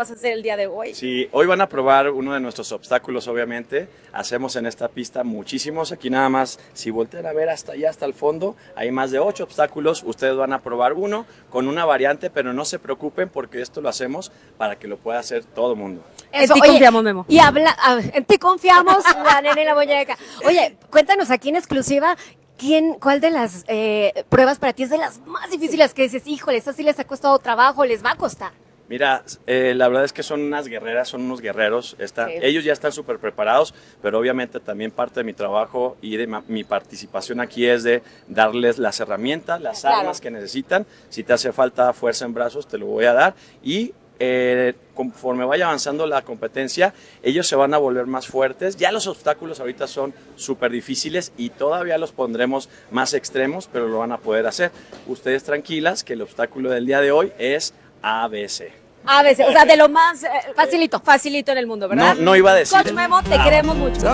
vas a hacer el día de hoy. Sí, hoy van a probar uno de nuestros obstáculos, obviamente. Hacemos en esta pista muchísimos. Aquí nada más, si voltean a ver hasta allá, hasta el fondo, hay más de 8 obstáculos. Ustedes van a probar uno con una variante, pero no se preocupen porque esto lo hacemos para que lo pueda hacer todo el mundo. Eso, En ti confiamos, Memo. Y en ti confiamos, la nena y la muñeca. Oye, cuéntanos aquí en exclusiva, ¿cuál de las pruebas para ti es de las más difíciles que dices, híjole, esa sí les ha costado trabajo, les va a costar? Mira, la verdad es que son unas guerreras, son unos guerreros. Sí. Ellos ya están súper preparados, pero obviamente también parte de mi trabajo y de mi participación aquí es de darles las herramientas, las armas que necesitan. Si te hace falta fuerza en brazos, te lo voy a dar. Y conforme vaya avanzando la competencia, ellos se van a volver más fuertes. Ya los obstáculos ahorita son súper difíciles y todavía los pondremos más extremos, pero lo van a poder hacer. Ustedes tranquilas que el obstáculo del día de hoy es ABC. A veces, o sea, de lo más Facilito. facilito en el mundo, ¿verdad? No iba a decir. Coach Memo, te queremos mucho.